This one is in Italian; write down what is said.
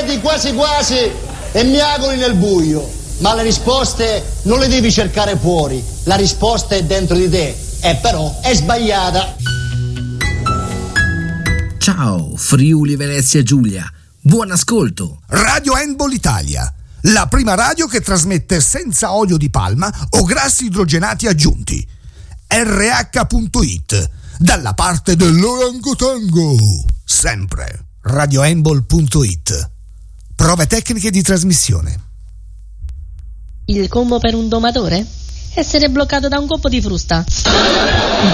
ripeti quasi quasi e miagoli nel buio, ma le risposte non le devi cercare fuori, la risposta è dentro di te, e però è sbagliata. Ciao Friuli Venezia Giulia, buon ascolto. Radio Handball Italia, la prima radio che trasmette senza olio di palma o grassi idrogenati aggiunti. RH.it, dalla parte dell'orangotango, sempre. radiohandball.it. Prove tecniche di trasmissione. Il combo per un domatore? Essere bloccato da un colpo di frusta.